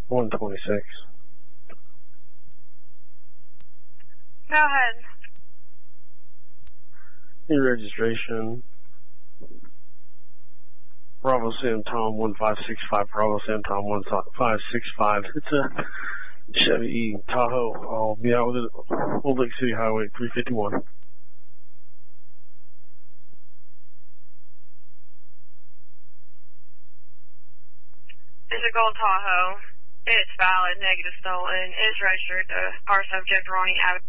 126. Go ahead. Your registration. Bravo Sam Tom 1565, Bravo Sam Tom 1565. It's a Chevy Tahoe. I'll be out with it. Old Lake City Highway 351. It's a gold Tahoe. It's valid, negative stolen. It's registered to our subject, Ronnie Abbott.